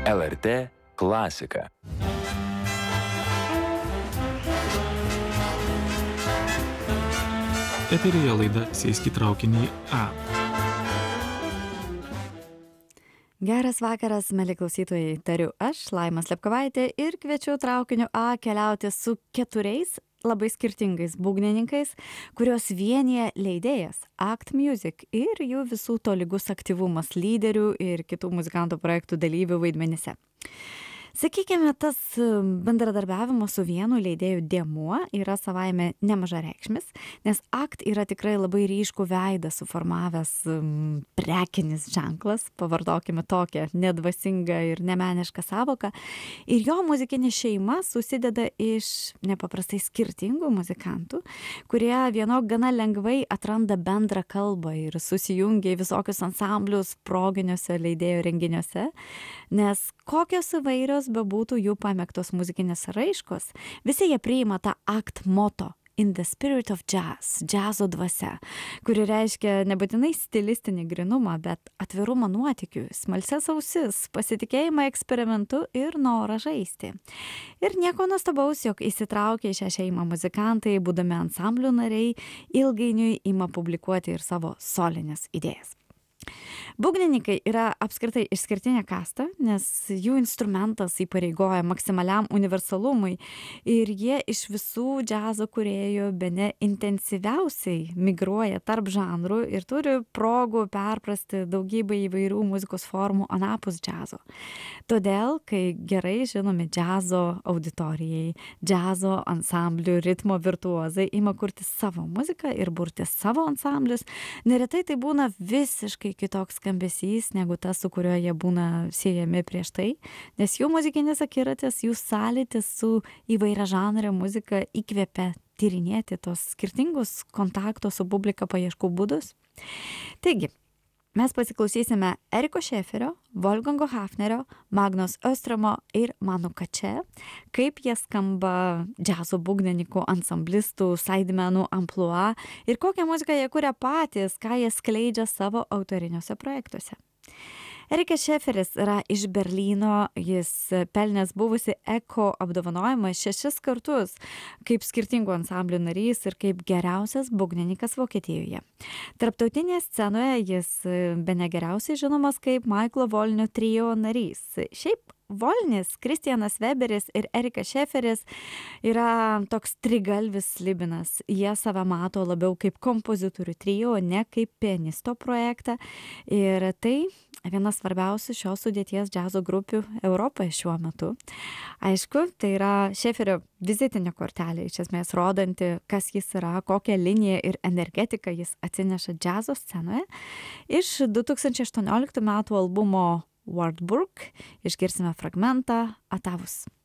LRT klasika. Eteryje laida Sėsk į traukinį A. Geras vakaras, mėly klausytojai, tariu aš, Laima Slepkovaitė, ir kviečiu traukiniu A keliauti su 4 labai skirtingais būgnininkais, kurios vienyje leidėjas Act Music ir jų visų tolygus aktyvumas lyderių ir kitų muzikantų projektų dalyvių vaidmenyse. Sakykime, tas bendradarbiavimo su vienu leidėju dėmuo yra savaime nemažareikšmis, nes Act yra tikrai labai ryškų veidą suformavęs prekinis ženklas, pavartokime tokią nedvasingą ir nemenišką sąvoką, ir jo muzikinė šeima susideda iš nepaprastai skirtingų muzikantų, kurie vienok gana lengvai atranda bendrą kalbą ir susijungia į visokius ansamblius proginiuose leidėjų renginiuose, nes kokios įvairios bebūtų jų pamėgtos muzikinės raiškos, visi jie priima tą Act moto In the spirit of jazz, džiazo dvasia, kuri reiškia nebūtinai stilistinį grinumą, bet atvirumą nuotykių, smalsias ausis, pasitikėjimą eksperimentu ir norą žaisti. Ir nieko nuostabaus, jog įsitraukę į šią šeimą muzikantai, būdami ansamblių nariai, ilgainiui ima publikuoti ir savo solinės idėjas. Būgnininkai yra apskritai išskirtinė kasta, nes jų instrumentas įpareigoja maksimaliam universalumui ir jie iš visų džiazo kūrėjų bene intensyviausiai migruoja tarp žanrų ir turi progų perprasti daugybę įvairių muzikos formų anapus džiazo. Todėl, kai gerai žinomi džiazo auditorijai, džiazo ansamblių ritmo virtuozai ima kurti savo muziką ir burti savo ansamblius, neretai tai būna visiškai kitoks skambesys negu tas, su kuriuo jie būna siejami prieš tai, nes jų muzikinis akiratis, jų sąlytis su įvairia žanro muzika įkvepia tyrinėti tos skirtingus kontakto su publika paieškų būdus. Taigi, mes pasiklausysime Eriko Šeferio, Wolfgango Hafnerio, Magnus Öströmo ir Manu Katché, kaip jie skamba džiazo būgnininkų, ansamblistų, sidemenų amplua ir kokią muziką jie kuria patys, ką jie skleidžia savo autoriniuose projektuose. Erikas Šeferis yra iš Berlyno, jis pelnęs buvusi ECHO apdovanojimą 6 kartus kaip skirtingų ansamblių narys ir kaip geriausias būgnininkas Vokietijoje. Tarptautinėje scenoje jis bene geriausiai žinomas kaip Maiklo Volnio trio narys. Šiaip Volnis, Kristianas Weberis ir Erikas Šeferis yra toks trigalvis slibinas. Jie save mato labiau kaip kompozitorių trio, ne kaip pianisto projektą. Ir tai viena svarbiausių šios sudėties džiazo grupių Europoje šiuo metu. Aišku, tai yra Šeferio vizitinė kortelė, iš esmės rodanti, kas jis yra, kokią liniją ir energetiką jis atsineša džiazo scenoje. Iš 2018 metų albumo Wartburg išgirsime fragmentą Atavus.